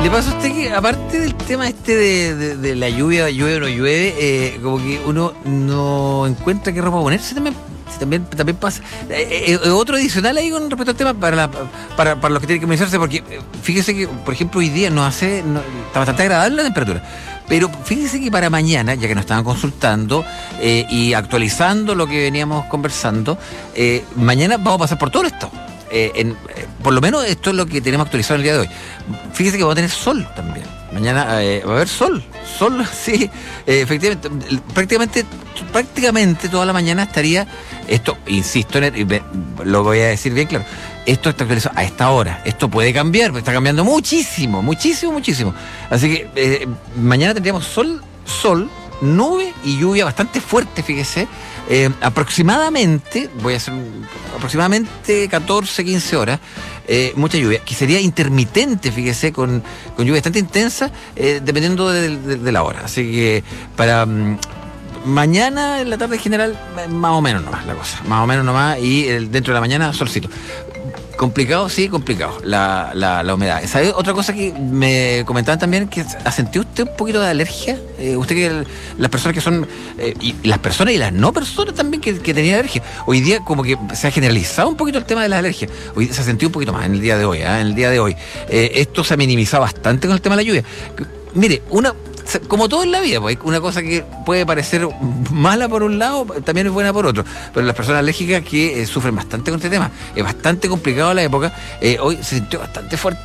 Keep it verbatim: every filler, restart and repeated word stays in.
Le pasa a usted que, aparte del tema este de, de, de la lluvia, llueve o no llueve, eh, como que uno no encuentra qué ropa ponerse también. También, también pasa. Eh, eh, otro adicional ahí con respecto al tema para, la, para, para los que tienen que movilizarse, porque eh, fíjese que, por ejemplo, hoy día nos hace, no, está bastante agradable la temperatura. Pero fíjese que para mañana, ya que nos estaban consultando eh, y actualizando lo que veníamos conversando, eh, mañana vamos a pasar por todo esto. Eh, en, eh, por lo menos esto es lo que tenemos actualizado en el día de hoy. Fíjese que vamos a tener sol también. Mañana eh, va a haber sol. Sol, sí. Eh, efectivamente, prácticamente, prácticamente toda la mañana estaría, esto, insisto, en el, lo voy a decir bien claro, esto está actualizado a esta hora. Esto puede cambiar, porque está cambiando muchísimo, muchísimo, muchísimo. Así que eh, mañana tendríamos sol, sol, nube y lluvia bastante fuerte, fíjese. Eh, aproximadamente, voy a hacer un, aproximadamente catorce, quince horas, eh, mucha lluvia, que sería intermitente, fíjese, con, con lluvia bastante intensa, eh, dependiendo de, de, de la hora. Así que para um, mañana, en la tarde en general, más o menos nomás la cosa, más o menos nomás, y el, dentro de la mañana, solcito. Complicado, sí, complicado, la, la, la humedad. ¿Sabe otra cosa que me comentaban también? Que ¿ha sentido usted un poquito de alergia? Eh, usted que el, las personas que son, eh, y las personas y las no personas también que, que tenían alergia. Hoy día como que se ha generalizado un poquito el tema de las alergias. Hoy se ha sentido un poquito más en el día de hoy, ¿eh? En el día de hoy. Eh, esto se ha minimizado bastante con el tema de la lluvia. Mire, una... como todo en la vida, pues una cosa que puede parecer mala por un lado, también es buena por otro. Pero las personas alérgicas que eh, sufren bastante con este tema, es bastante complicado la época, eh, hoy se sintió bastante fuerte.